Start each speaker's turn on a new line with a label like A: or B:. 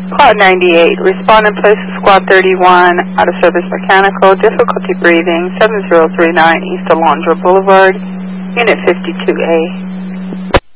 A: Cloud 98, respond in place of Squad 31, out of service mechanical, difficulty breathing, 7039 East Alondra Boulevard, Unit 52A.